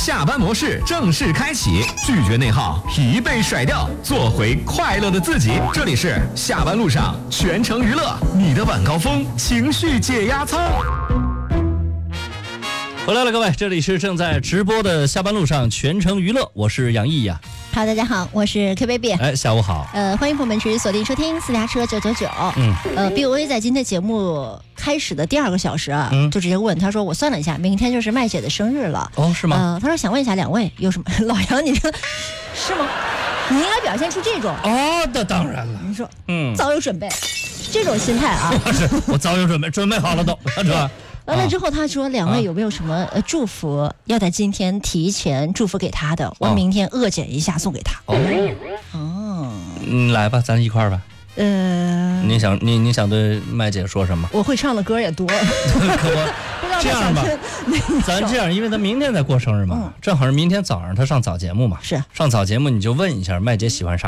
下班模式正式开启，拒绝内耗，疲惫甩掉，做回快乐的自己。这里是下班路上全程娱乐，你的晚高峰情绪解压舱。 回来了，各位，这里是正在直播的下班路上全程娱乐，我是杨毅呀。 Hello， 大家好，我是 Q baby。 哎，下午好。 欢迎朋友们持续锁定收听私家车999。BOA 在今天节目开始的第2个小时啊，就直接问他说，我算了一下，明天就是麦姐的生日了。 哦，是吗？ 他说想问一下两位有什么？老杨，你这是吗？你应该表现出这种。 哦，那当然了。 你说，早有准备，这种心态啊。 我早有准备，准备好了都，是吧？ 完了之后，他说：“两位有没有什么祝福要在今天提前祝福给他的？我明天恶减一下送给他。” 来吧，咱一块儿吧。你想对麦姐说什么？ 我会唱的歌也多。 这样吧，咱这样，因为他明天才过生日嘛，正好是明天早上他上早节目嘛。 是上早节目，你就问一下麦姐喜欢啥